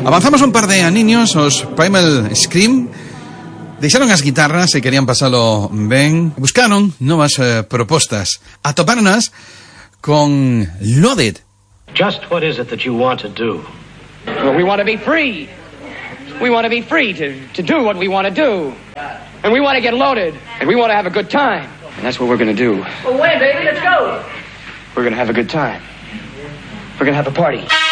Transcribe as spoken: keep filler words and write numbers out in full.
Avanzamos un par de aniños, os Primal Scream deixaron as guitarras e querían pasalo ben. Buscaron novas eh, propostas. Atopáronas con Loaded. Just what is it that you want to do? Well, we want to be free. We want to be free to, to do what we want to do. And we want to get loaded. And we want to have a good time. And that's what we're going to do. Well, when, baby? Let's go. We're going to have a good time. We're going to have a party.